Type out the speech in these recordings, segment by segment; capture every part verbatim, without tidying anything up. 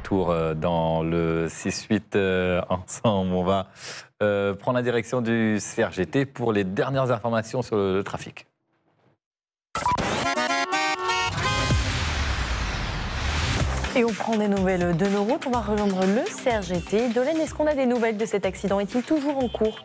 retour dans le six huit euh, ensemble. On va euh, prendre la direction du C R G T pour les dernières informations sur le, le trafic. Et on prend des nouvelles de nos routes. On va rejoindre le C R G T. Dolène, est-ce qu'on a des nouvelles de cet accident? Est-il toujours en cours?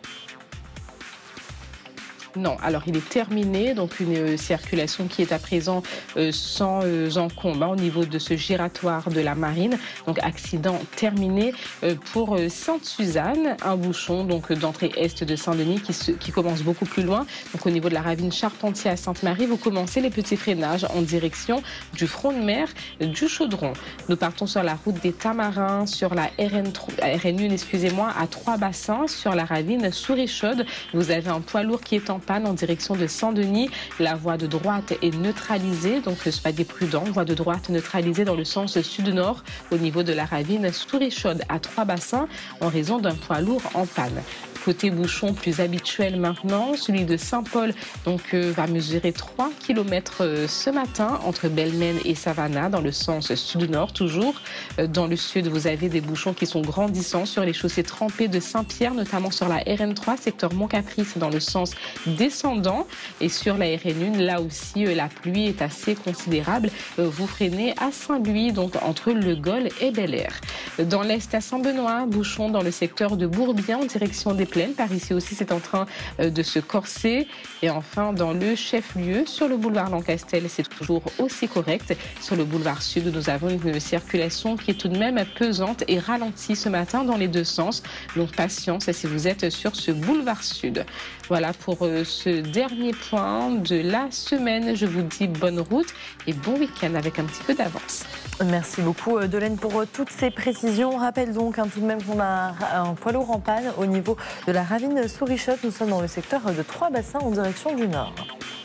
Non, alors il est terminé, donc une euh, circulation qui est à présent euh, sans euh, encombre hein, au niveau de ce giratoire de la Marine. Donc accident terminé euh, pour euh, Sainte-Suzanne, un bouchon donc d'entrée est de Saint-Denis qui, se, qui commence beaucoup plus loin. Donc au niveau de la ravine Charpentier à Sainte-Marie, vous commencez les petits freinages en direction du front de mer du Chaudron. Nous partons sur la route des Tamarins, sur la R N un, excusez-moi, à Trois-Bassins, sur la ravine Souris-Chaude. Vous avez un poids lourd qui est en panne en direction de Saint-Denis. La voie de droite est neutralisée, donc soyez prudents. Voie de droite neutralisée dans le sens sud-nord au niveau de la ravine Souris-Chaude à Trois-Bassins en raison d'un poids lourd en panne. Côté bouchon plus habituel maintenant, celui de Saint-Paul donc, euh, va mesurer trois kilomètres euh, ce matin entre Belmène et Savannah dans le sens sud-nord toujours. Euh, dans le sud, vous avez des bouchons qui sont grandissants sur les chaussées trempées de Saint-Pierre, notamment sur la R N trois, secteur Mont-Caprice dans le sens descendant. Et sur la R N un, là aussi, euh, la pluie est assez considérable. Euh, vous freinez à Saint-Louis, donc entre Le Gol et Bel-Air. Dans l'est à Saint-Benoît, bouchon dans le secteur de Bourbion en direction des Plaine. Par ici aussi, c'est en train de se corser. Et enfin, dans le chef-lieu, sur le boulevard Lancastel, c'est toujours aussi correct. Sur le boulevard Sud, nous avons une circulation qui est tout de même pesante et ralentie ce matin dans les deux sens. Donc, patience si vous êtes sur ce boulevard Sud. Voilà pour ce dernier point de la semaine. Je vous dis bonne route et bon week-end avec un petit peu d'avance. Merci beaucoup, Dolène, pour toutes ces précisions. On rappelle donc hein, tout de même qu'on a un poids lourd en panne au niveau de la ravine Souris-Chaude. Nous sommes dans le secteur de Trois-Bassins en direction du nord.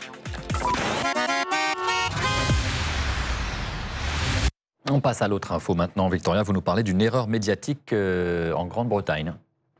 On passe à l'autre info maintenant. Victoria, vous nous parlez d'une erreur médiatique euh, en Grande-Bretagne.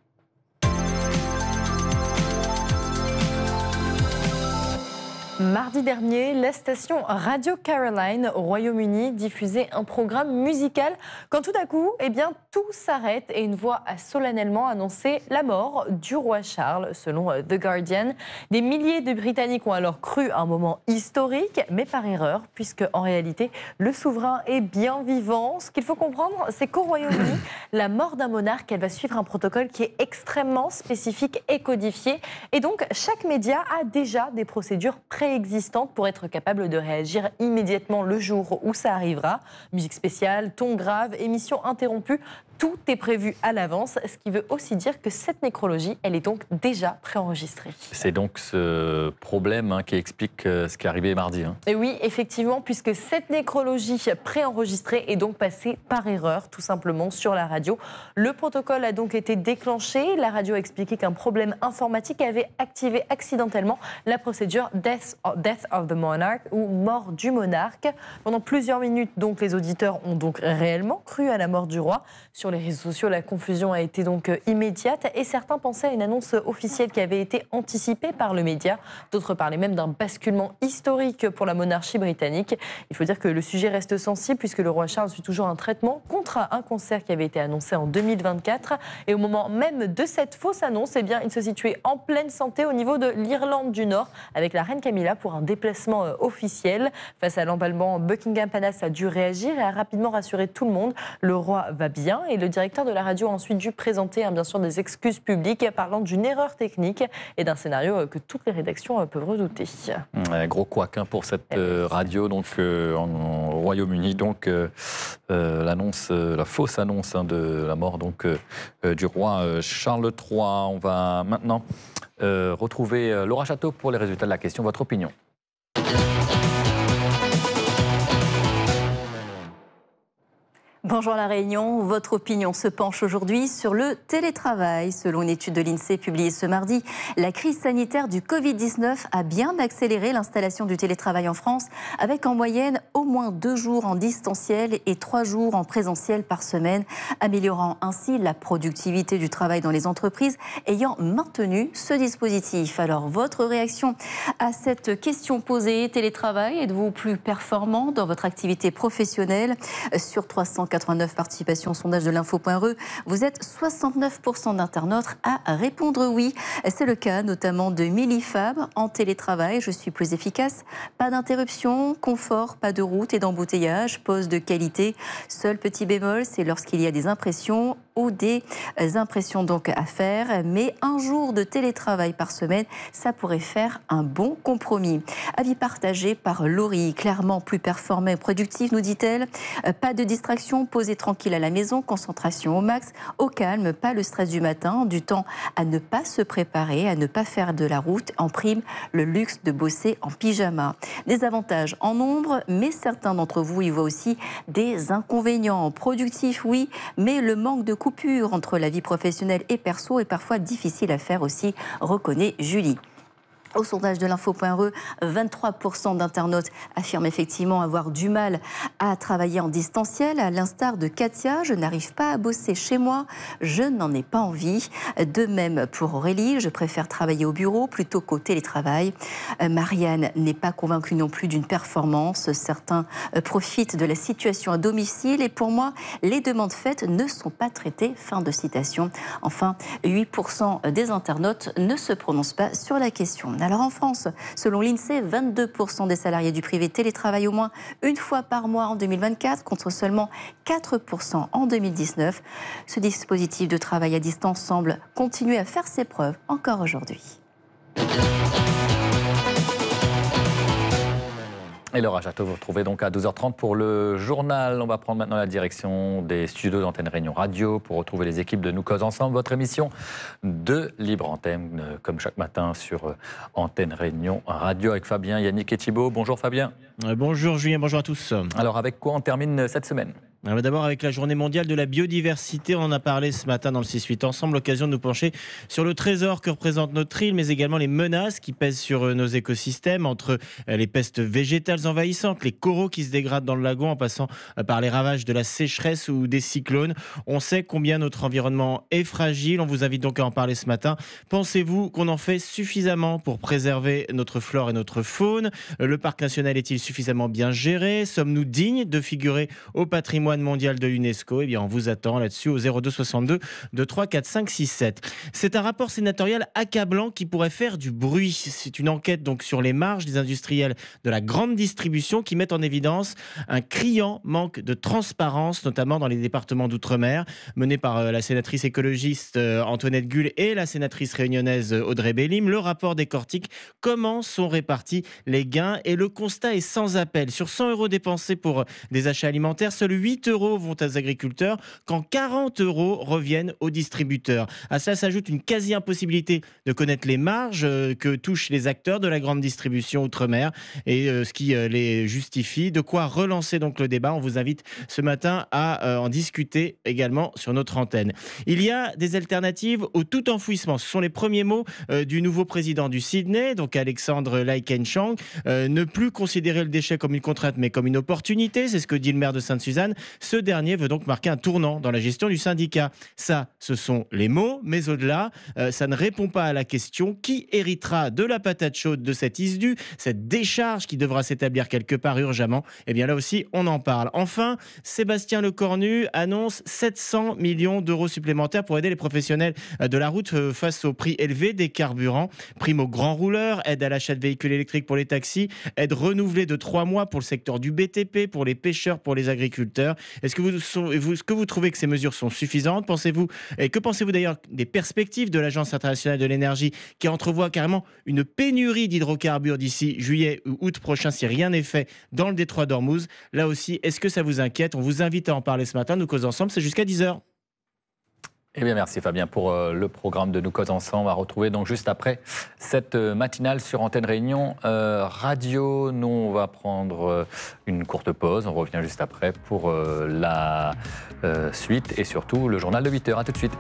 Mardi dernier, la station Radio Caroline au Royaume-Uni diffusait un programme musical quand tout à coup, eh bien, tout s'arrête et une voix a solennellement annoncé la mort du roi Charles, selon The Guardian. Des milliers de Britanniques ont alors cru à un moment historique, mais par erreur, puisque en réalité, le souverain est bien vivant. Ce qu'il faut comprendre, c'est qu'au Royaume-Uni, la mort d'un monarque, elle va suivre un protocole qui est extrêmement spécifique et codifié. Et donc, chaque média a déjà des procédures préétablies existantes pour être capable de réagir immédiatement le jour où ça arrivera. Musique spéciale, ton grave, émission interrompue, tout est prévu à l'avance, ce qui veut aussi dire que cette nécrologie, elle est donc déjà préenregistrée. C'est donc ce problème hein, qui explique euh, ce qui est arrivé mardi. Hein. Et oui, effectivement, puisque cette nécrologie préenregistrée est donc passée par erreur, tout simplement, sur la radio. Le protocole a donc été déclenché. La radio a expliqué qu'un problème informatique avait activé accidentellement la procédure Death Death of the Monarch ou mort du monarque. Pendant plusieurs minutes, donc, les auditeurs ont donc réellement cru à la mort du roi. Sur les réseaux sociaux, la confusion a été donc immédiate et certains pensaient à une annonce officielle qui avait été anticipée par le média. D'autres parlaient même d'un basculement historique pour la monarchie britannique. Il faut dire que le sujet reste sensible puisque le roi Charles suit toujours un traitement contre un cancer qui avait été annoncé en deux mille vingt-quatre. Et au moment même de cette fausse annonce, eh bien, il se situait en pleine santé au niveau de l'Irlande du Nord avec la reine Camilla pour un déplacement officiel. Face à l'emballement, Buckingham Palace a dû réagir et a rapidement rassuré tout le monde. Le roi va bien et le directeur de la radio a ensuite dû présenter hein, bien sûr des excuses publiques parlant d'une erreur technique et d'un scénario que toutes les rédactions peuvent redouter. Ouais, gros couac hein, pour cette euh, radio donc euh, en, en Royaume-Uni donc euh, euh, l'annonce, euh, la fausse annonce hein, de la mort donc euh, euh, du roi euh, Charles trois. On va maintenant euh, retrouver euh, Laura Château pour les résultats de la question. Votre opinion? Bonjour La Réunion, votre opinion se penche aujourd'hui sur le télétravail. Selon une étude de l'INSEE publiée ce mardi, la crise sanitaire du covid dix-neuf a bien accéléré l'installation du télétravail en France, avec en moyenne au moins deux jours en distanciel et trois jours en présentiel par semaine, améliorant ainsi la productivité du travail dans les entreprises ayant maintenu ce dispositif. Alors, votre réaction à cette question posée, télétravail, êtes-vous plus performant dans votre activité professionnelle? Sur trois cent quatre-vingts quatre-vingt-neuf participations au sondage de l'info.re. Vous êtes soixante-neuf pour cent d'internautes à répondre oui. C'est le cas notamment de Millifab. En télétravail, je suis plus efficace. Pas d'interruption, confort, pas de route et d'embouteillage, pause de qualité. Seul petit bémol, c'est lorsqu'il y a des impressions ou des impressions donc à faire. Mais un jour de télétravail par semaine, ça pourrait faire un bon compromis. Avis partagé par Laurie, clairement plus performant et productif, nous dit-elle. Pas de distraction, posé tranquille à la maison, concentration au max, au calme, pas le stress du matin, du temps à ne pas se préparer, à ne pas faire de la route, en prime le luxe de bosser en pyjama. Des avantages en nombre, mais certains d'entre vous y voient aussi des inconvénients. Productif, oui, mais le manque de coupure entre la vie professionnelle et perso est parfois difficile à faire aussi, reconnaît Julie. Au sondage de l'info.re, vingt-trois pour cent d'internautes affirment effectivement avoir du mal à travailler en distanciel. À l'instar de Katia, je n'arrive pas à bosser chez moi, je n'en ai pas envie. De même pour Aurélie, je préfère travailler au bureau plutôt qu'au télétravail. Marianne n'est pas convaincue non plus d'une performance. Certains profitent de la situation à domicile et pour moi, les demandes faites ne sont pas traitées. Fin de citation. Enfin, huit pour cent des internautes ne se prononcent pas sur la question. Alors en France, selon l'INSEE, vingt-deux pour cent des salariés du privé télétravaillent au moins une fois par mois en deux mille vingt-quatre, contre seulement quatre pour cent en deux mille dix-neuf. Ce dispositif de travail à distance semble continuer à faire ses preuves encore aujourd'hui. Et Laura Château, vous retrouvez donc à douze heures trente pour le journal. On va prendre maintenant la direction des studios d'Antenne Réunion Radio pour retrouver les équipes de Nous Cause Ensemble, votre émission de libre antenne, comme chaque matin sur Antenne Réunion Radio avec Fabien, Yannick et Thibault. Bonjour Fabien. Euh, bonjour Julien, bonjour à tous. Alors avec quoi on termine cette semaine ? Alors d'abord avec la journée mondiale de la biodiversité, on en a parlé ce matin dans le six huit ensemble, l'occasion de nous pencher sur le trésor que représente notre île, mais également les menaces qui pèsent sur nos écosystèmes, entre les pestes végétales envahissantes, les coraux qui se dégradent dans le lagon en passant par les ravages de la sécheresse ou des cyclones. On sait combien notre environnement est fragile, on vous invite donc à en parler ce matin. Pensez-vous qu'on en fait suffisamment pour préserver notre flore et notre faune ? Le parc national est-il suffisamment bien géré ? Sommes-nous dignes de figurer au patrimoine mondial de l'UNESCO? Eh bien, on vous attend là-dessus au zéro deux soixante-deux vingt-trois quarante-cinq soixante-sept. C'est un rapport sénatorial accablant qui pourrait faire du bruit. C'est une enquête donc sur les marges des industriels de la grande distribution qui met en évidence un criant manque de transparence, notamment dans les départements d'outre-mer, menée par la sénatrice écologiste Antoinette Gull et la sénatrice réunionnaise Audrey Bélim. Le rapport décortique comment sont répartis les gains et le constat est sans appel. Sur cent euros dépensés pour des achats alimentaires, seuls huit euros vont aux agriculteurs, quand quarante euros reviennent aux distributeurs. À cela s'ajoute une quasi-impossibilité de connaître les marges euh, que touchent les acteurs de la grande distribution outre-mer et euh, ce qui euh, les justifie. De quoi relancer donc le débat. On vous invite ce matin à euh, en discuter également sur notre antenne. Il y a des alternatives au tout enfouissement. Ce sont les premiers mots euh, du nouveau président du Sydney, donc Alexandre Lai Ken-Chang. Euh, ne plus considérer le déchet comme une contrainte mais comme une opportunité, c'est ce que dit le maire de Sainte-Suzanne. Ce dernier veut donc marquer un tournant dans la gestion du syndicat. Ça, ce sont les mots, mais au-delà, euh, ça ne répond pas à la question qui héritera de la patate chaude de cet I S D U, cette décharge qui devra s'établir quelque part urgemment. Eh bien là aussi, on en parle. Enfin, Sébastien Lecornu annonce sept cents millions d'euros supplémentaires pour aider les professionnels de la route face au prix élevé des carburants. Prime aux grands rouleurs, aide à l'achat de véhicules électriques pour les taxis, aide renouvelée de trois mois pour le secteur du B T P, pour les pêcheurs, pour les agriculteurs. Est-ce que vous, vous, est-ce que vous trouvez que ces mesures sont suffisantes ? Pensez-vous, et que pensez-vous d'ailleurs des perspectives de l'Agence internationale de l'énergie qui entrevoit carrément une pénurie d'hydrocarbures d'ici juillet ou août prochain si rien n'est fait dans le détroit d'Ormuz ? Là aussi, est-ce que ça vous inquiète ? On vous invite à en parler ce matin. Nous causons ensemble, c'est jusqu'à dix heures. Eh bien, merci Fabien pour euh, le programme de Nous Cause Ensemble. On va retrouver donc juste après cette euh, matinale sur Antenne Réunion euh, Radio. Nous, on va prendre euh, une courte pause. On revient juste après pour euh, la euh, suite et surtout le journal de huit heures. À tout de suite.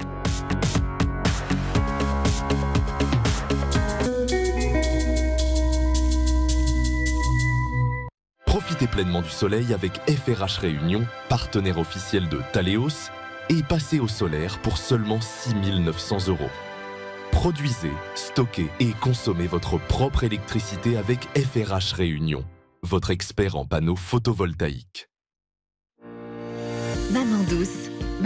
Profitez pleinement du soleil avec F R H Réunion, partenaire officiel de Taléos, et passez au solaire pour seulement six mille neuf cents euros. Produisez, stockez et consommez votre propre électricité avec F R H Réunion, votre expert en panneaux photovoltaïques. Maman douce.